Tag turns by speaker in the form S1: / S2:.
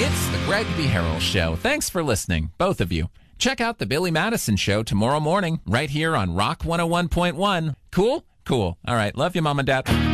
S1: It's the Greg B. Harrell Show. Thanks for listening, both of you. Check out the Billy Madison Show tomorrow morning, right here on Rock 101.1. Cool? Cool. All right. Love you, Mom and Dad.